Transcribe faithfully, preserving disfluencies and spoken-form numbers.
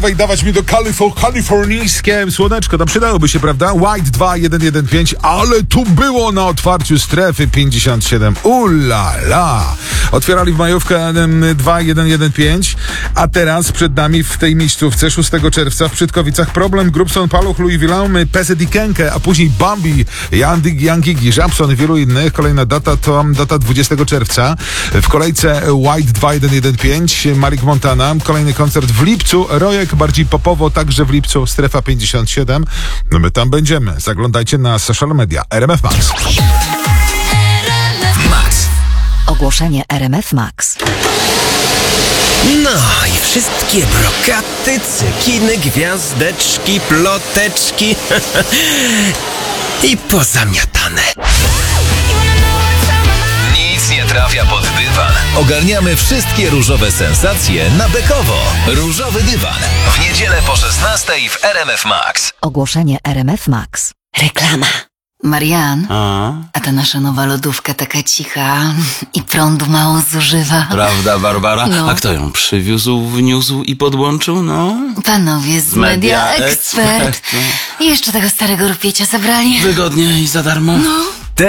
I dawać mi do Kalifor- kalifornijskie słoneczko, tam przydałoby się, prawda? White dwa jeden jeden pięć, ale tu było na otwarciu strefy pięćdziesiąt siedem. Ula la! Otwierali w majówkę dwa jeden jeden pięć, a teraz przed nami w tej miejscówce szóstego czerwca w Przytkowicach Problem, Grubson, Paluch, Louis Vuitton, Peset i Kenke, a później Bambi, Young Gigi, Żabson i wielu innych. Kolejna data to data dwudziestego czerwca. W kolejce White dwa jeden jeden pięć, Malik Montana. Kolejny koncert w lipcu, Rojek bardziej popowo, także w lipcu, strefa pięćdziesiąt siedem. No my tam będziemy. Zaglądajcie na social media R M F Max. Max. Ogłoszenie R M F Max. No i wszystkie brokaty, cekiny, gwiazdeczki, ploteczki i pozamiatane. Nic nie trafia pod dywan. Ogarniamy wszystkie różowe sensacje na bekowo. Różowy dywan. W niedzielę po szesnastej w R M F Max. Ogłoszenie R M F Max. Reklama. Marian, A? a ta nasza nowa lodówka taka cicha i prądu mało zużywa. Prawda, Barbara? No. A kto ją przywiózł, wniósł i podłączył? No. Panowie z Media Expert. I jeszcze tego starego rupiecia zabrali. Wygodnie i za darmo? No.